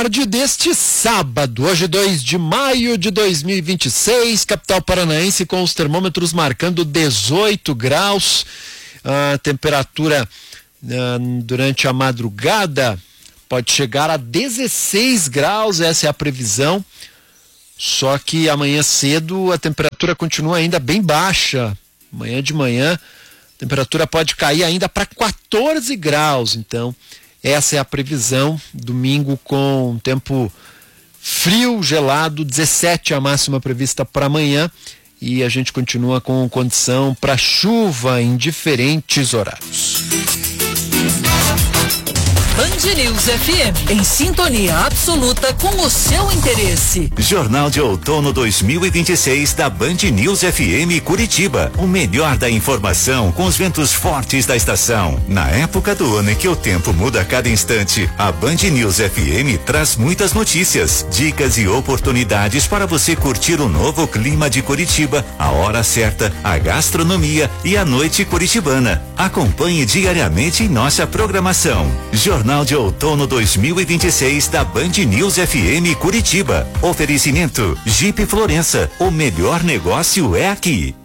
tarde deste sábado, hoje 2 de maio de 2026, capital paranaense com os termômetros marcando 18 graus, a temperatura durante a madrugada pode chegar a 16 graus, essa é a previsão, só que amanhã cedo a temperatura continua ainda bem baixa, amanhã de manhã a temperatura pode cair ainda para 14 graus, então essa é a previsão, domingo com tempo frio, gelado, 17 a máxima prevista para amanhã e a gente continua com condição para chuva em diferentes horários. Band News FM, em sintonia absoluta com o seu interesse. Jornal de Outono 2026 da Band News FM Curitiba. O melhor da informação com os ventos fortes da estação. Na época do ano em que o tempo muda a cada instante, a Band News FM traz muitas notícias, dicas e oportunidades para você curtir o novo clima de Curitiba, a hora certa, a gastronomia e a noite curitibana. Acompanhe diariamente em nossa programação. Jornal de Outono 2026 da Band News FM Curitiba. Oferecimento Jeep Florença. O melhor negócio é aqui.